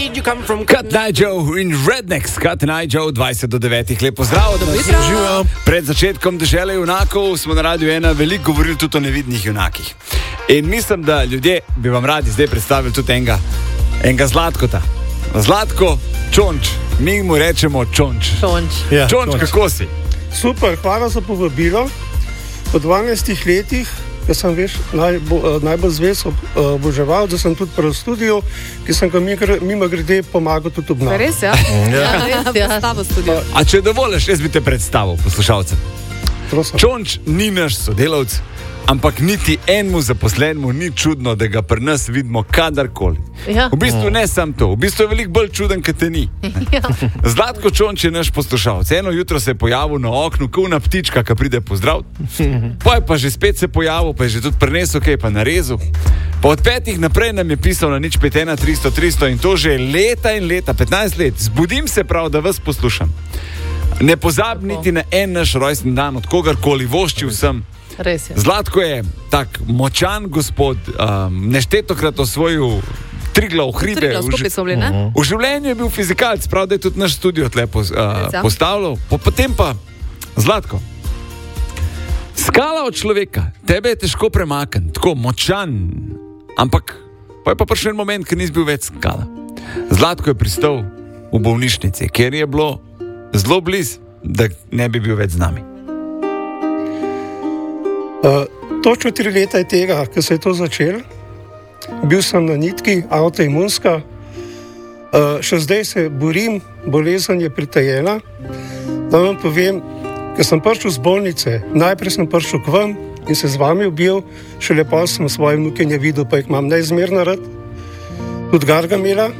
Cut Night Joe in Rednecks, Cut Night Joe 20 do 9. Lepo zdrav, da vas živijo. Pred začetkom Dežele junakov smo na Radiu 1 veliko govorili tudi o nevidnih junakih. In mislim, da ljudje bi vam radi zdaj predstavili tudi enega Zlatkota. Zlatko Čonč, mi mu rečemo Čonč. Ja, Čonč, kako si? Super, hvala za povabilo. Po 12 letih, ki sem najbolj zvest oboževal, da sem tudi v studiu, ki sem ga mimo grede pomagal tudi obnavljati. Res, ja? Ja. A če dovoliš, jaz bi te predstavil poslušalcem. Prosim. Čonč ni naš sodelavc, ampak niti enemu zaposlenemu ni čudno, da ga pri nas vidimo kadarkoli. Ja. V bistvu ne sam to, v bistvu je veliko bolj čuden, kot te ni. Ja. Zlatko Čonč je naš poslušalec. Eno jutro se je pojavil na oknu, kot una ptička, ki pride pozdrav. Pa že spet se pojavil, pa je že tudi prinesel kaj, pa narezal. Pa od 5 naprej nam je pisal na 051 300 300 in to že leta in leta, 15 let. Zbudim se prav, da vas poslušam. Ne pozab niti na en naš rojstni dan, od kogarkoli voščil sem. Res je. Zlatko je tak močan gospod, neštetokrat osvojil Triglav, hribe. V življenju je bil fizikalc, prav da je tudi naš studio lepo postavljal. Potem pa, Zlatko, skala od človeka, tebe je težko premakniti, tako močan, ampak pa je pa prišel en moment, ker nisi bil več skala. Zlatko je pristal v bolnišnici, kjer je bilo zelo blizu, da ne bi bil več z nami. Točno 3 leta je tega, ko se je to začelo. Bil sem na nitki, avtoimunska. Še zdaj se borim, bolezen je pritajena. Da vam povem, ko sem prišel z bolnice, najprej sem prišel k vam in se z vami ubil, šele pa sem svoje vnukinje videl, pa jih imam neizmerno rad. Tudi Gargamela.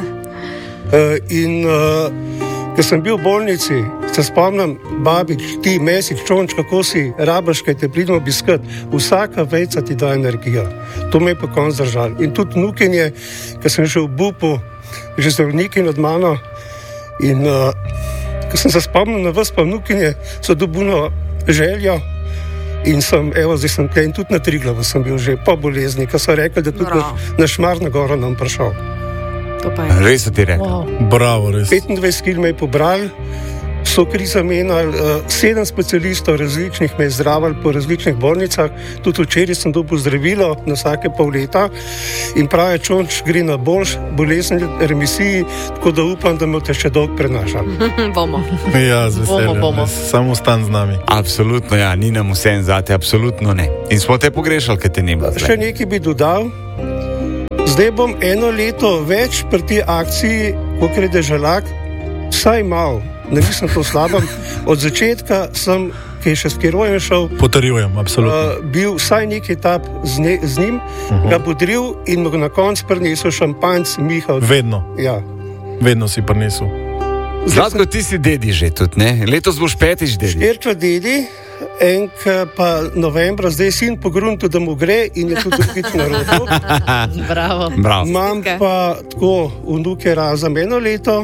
Ko sem bil v bolnici, se spomnim, babič, ti, Mesič, Čonč, kako si rabaš, kaj te pridemo obiskat. Vsaka vejca ti da energijo. To me je pa konc držal. In tudi vnukinje, ko sem že v bupu, že zdravniki nad mano. In ko sem se spomnil na vas, pa vnukinje, so dobilo željo. In zdaj sem tukaj in tudi na Triglavu sem bil že po bolezni, ko so rekli, da tudi na Šmarno goro nam prišel. Res so ti rekli. Wow. res. 25 kg me je pobral, so kriza menjali, 7 specialistov različnih me je zdravili po različnih bolnicah, tudi včeraj sem dobil zdravilo na vsake pol leta in pravi Čonč gre na boljš bolezni remisiji, tako da upam, da me te še dolgo prenašam. Bomo. Ja, z veseljem. Bomo. Samo stan z nami. Absolutno, ja, ni nam vsem zate, absolutno ne. In smo te pogrešali, ker te ne bilo. Še nekaj bi dodal. Zdaj bom 1 leto več pri tej akciji, kot je Deželak, vsaj malo, ne mislim to slabem. Od začetka sem, ki je še s Kerojem šel, potrjujem, absolutno. Bil vsaj nekaj etap z njim, ga bodril in mu na koncu prinesel šampanjc Miha. Vedno. Ja. Vedno si prinesel. Zlatko, ti si dedi že tudi, ne? Letos boš 5. dedi. 4 dedi. Enka pa novembra, zdaj sin pogrunil, da mu gre in je tudi drugič narodil. Bravo. Imam pa tako vnuke Razam 1 leto,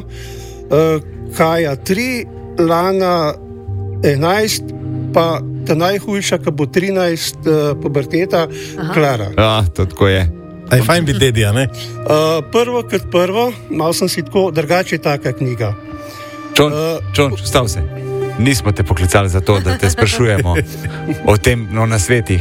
Kaja 3, Lana 11, pa ta najhujša, ki bo 13, puberteta, Klara. Ja, to tako je. A je fajn biti dedija, ne? Prvo kot prvo, malo sem si tako, drugače je taka knjiga. Čonč, stav se. Nismo te poklicali za to, da te sprašujemo o tem, na svetih.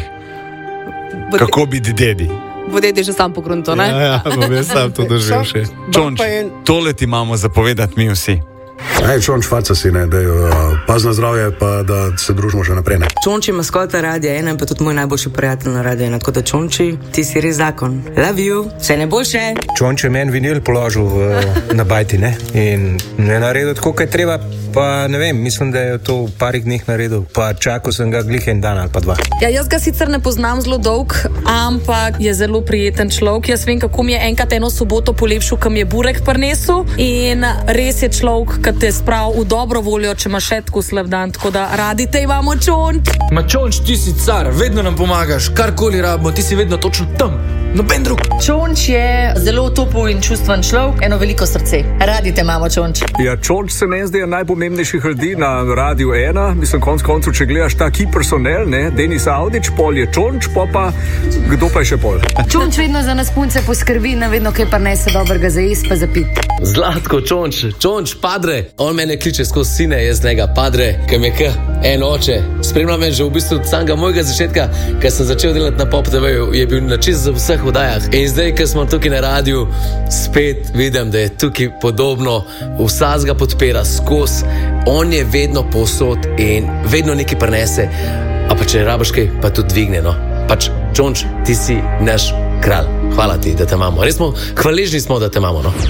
Kako biti dedi? Bo dedi že sam pogrunto, ne? Ja, bom jaz sam to doživel še. Čonč, tole ti imamo zapovedati mi vsi. Čonč, faca si, ne, da paz na zdravje, pa da se družimo še naprej, ne. Čonč je maskota Radia 1, pa tudi moj najboljši prijatelj na Radiu 1, tako da Čonči, ti si res zakon. Love you, vse najboljše. Čonč je meni vinil položil na bajti, ne, in ne naredil tako, kaj treba, pa ne vem, mislim, da je to v parih dneh naredil, pa čakal sem ga glih en dan ali pa 2. Ja, jaz ga sicer ne poznam zelo dolg, ampak je zelo prijeten človek. Jaz vem, kako mi je enkrat eno soboto polepšil, kam je burek prinesel in res je človek, ki te sprav v dobro voljo, če imaš še tako slab dan, tako da radi te imamo, Čonč. Ma Čonč, ti si car, vedno nam pomagaš, karkoli rabimo, ti si vedno točno tam. noben drug. Čonč je zelo topel in čustven človek, eno veliko srce. Radi te imamo, Čonč. Ja, Čonč se meni zdi najpomembnejših ljudi na Radiu 1. Mislim, konc koncu, če gledaš ta key personel, ne, Denis Audič, pol je Čonč, pa kdo pa je še pol? Čonč vedno za nas punce poskrbi, vedno kaj prinese dobrega za jesti pa za piti. Zlatko, Čonč, padre. On mene kliče skozi sine, jaz njega, padre, kaj me en oče. Spremlja me že v bistvu od samega mojega začetka, ker sem začel delati na Pop TV-ju, je bil na čisto vseh oddajah. In zdaj, ker smo tukaj na radiju, spet vidim, da je tukaj podobno, vsaj ga podpira skozi. On je vedno povsod in vedno nekaj prinese. A pa če rabiš kaj, pa tudi dvigne, no. Pač, Čonč, ti si naš kralj. Hvala ti, da te imamo. Res smo, hvaležni smo, da te imamo, no.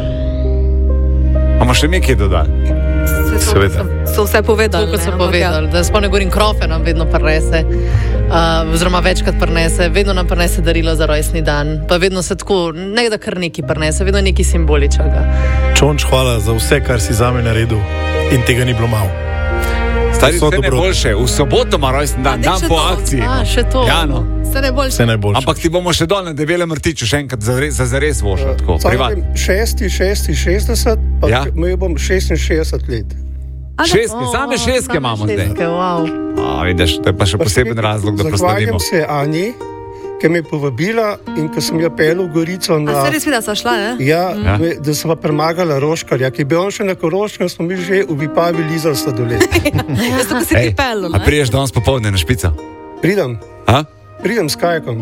Imamo še nekaj dodati? Seveda. So vse povedali. Kot so povedali, da spone govorim, krofe nam vedno prinese, oziroma večkrat prinese, vedno nam prinese darilo za rojstni dan, pa vedno se tako, nekda kar nekaj prinese, vedno nekaj simboličnega. Čonč, hvala za vse, kar si zame naredil in tega ni bilo malo. Stari, vse najboljše, v soboto ima rojstni dan, dan po akciji. Še to. Ja, no. Vse najboljše. Ampak ti bomo še dol na Debelem rtiču še enkrat za zares vošel, tako, privat. 60, pa ja? Mi bom 66 let. Same šestke imamo zdaj. Wow. Vidiš, to je pa še poseben razlog, da proslavimo. Zahvaljujem se Ani, ki me je povabila in ko sem jo pel v Gorico na... A se res vidi, da sva šla, ne? Ja, da sva premagala Roškarja, ki je bil on še na Koroškem, smo mi že v Vipavi lizali sladoled. Jaz to, ko si ti pel, ne? A priješ danes popovdne na Špico? Pridem. A? Pridem s kajakom.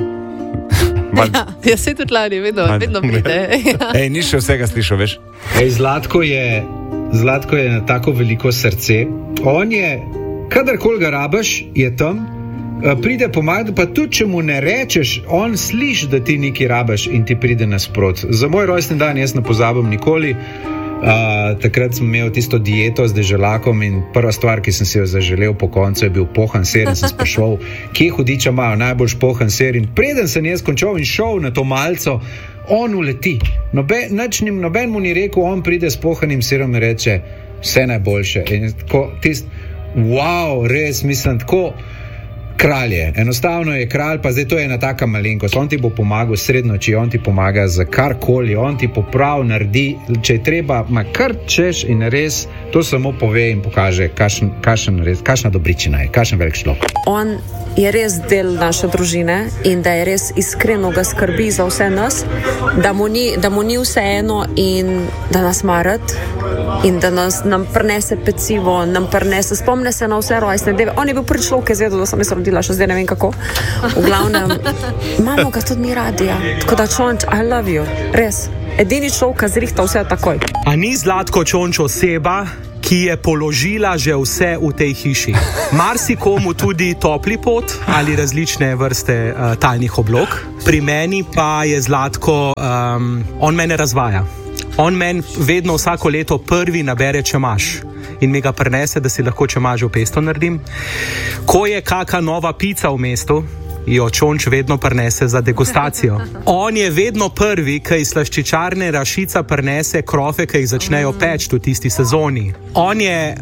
Ja, se tudi lani, vedno pride. Ej, ni še vsega slišal, veš? Ej, Zlatko je na tako veliko srce. On je, kadarkoli ga rabaš, je tam, pride pomagati, pa tudi, če mu ne rečeš, on sliši, da ti nekaj rabaš in ti pride nasprot. Za moj rojstni dan jaz ne pozabim nikoli. Takrat sem imel tisto dieto z deželakom in prva stvar, ki sem si jo zaželel po koncu, je bil pohan ser in sem sprašoval, kje hudiča imajo najboljš pohan ser in preden sem jaz končal in šel na to malco, on uleti. Noben mu ni rekel, on pride s pohanim serom in reče, vse najboljše. In tako, wow, res, mislim, tako kralje. Enostavno je kralj, pa zdaj to je ena taka malenkost. On ti bo pomagal srednoči, on ti pomaga za karkoli, on ti poprav naredi, če je treba, ma kar češ in res, to samo pove in pokaže, kakšna dobričina je, kakšen velik človek. On je res del naše družine in da je res iskreno ga skrbi za vse nas, da mu ni vseeno in da nas marat in da nam prinese pecivo, nam prinese, spomne se na vse rojstne dneve. On je bil prvi človek, ki je zvedel, da sem jaz rodila, še zdaj ne vem kako. V glavnem, imamo ga tudi mi radi, ja. Tako da, Čonč, I love you, res. Edini človek, ki zrihta vse takoj. A ni Zlatko Čonč oseba, ki je položila že vse v tej hiši? Marsikomu tudi topli pot ali različne vrste talnih oblog. Pri meni pa je Zlatko, on mene razvaja. On meni vedno vsako leto prvi nabere čemaž in mi ga prinese, da si lahko čemaž v pesto naredim. Ko je kaka nova pica v mestu, jo Čonč vedno prinese za degustacijo. On je vedno prvi, ki iz slaščičarne Rašica prinese krofe, ki jih začnejo peči v tisti sezoni. On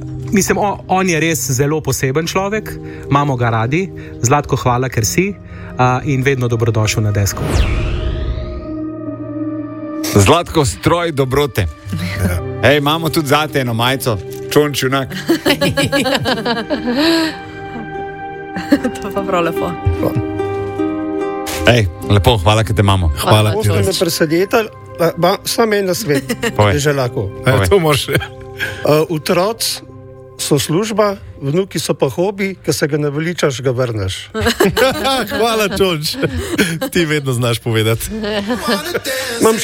je res zelo poseben človek, imamo ga radi. Zlatko, hvala, ker si in vedno dobrodošel na desko. Zlatko, stroj dobrote. Ej, imamo tudi zate eno majico, Čonč junak. To pa prav lepo. Ej, lepo, hvala, ker te imamo. Hvala ti. Boste me presedetali, samo en na svet, že lahko. To moraš. Otroci so služba, vnuki so pa hobi, ki se ga ne veličaš, ga vrneš. Hvala, Čonč. Ti vedno znaš povedati.